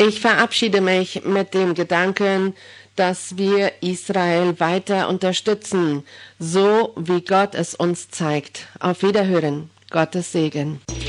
Ich verabschiede mich mit dem Gedanken, dass wir Israel weiter unterstützen, so wie Gott es uns zeigt. Auf Wiederhören. Gottes Segen.